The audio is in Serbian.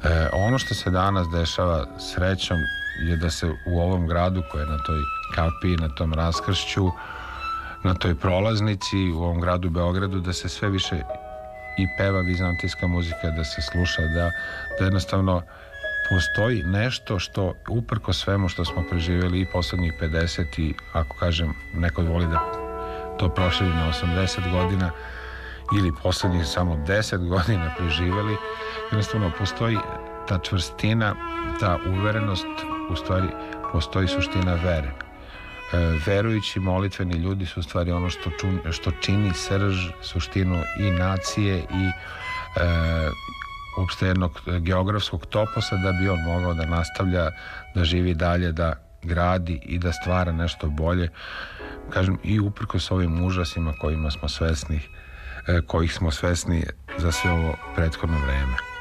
Ono što se danas dešava srećom je da se u ovom gradu koji je na toj kapiji, na tom raskršću, na toj prolaznici, u ovom gradu Beogradu, da se sve više i peva vizantijska muzika, da se sluša, da jednostavno postoji nešto što uprko svemu što smo preživjeli i poslednjih 50 i ako kažem neko voli da to proširi na 80 godina ili poslednjih samo 10 godina preživjeli, jednostavno postoji ta čvrstina, ta uverenost, u stvari postoji suština vere. Verujući molitveni ljudi su u stvari ono što čini srž, suštinu i nacije i uopšte jednog geografskog toposa, da bi on mogao da nastavlja, da živi dalje, da gradi i da stvara nešto bolje. Kažem, i uprkos ovim užasima kojih smo svesni za sve ovo prethodno vreme.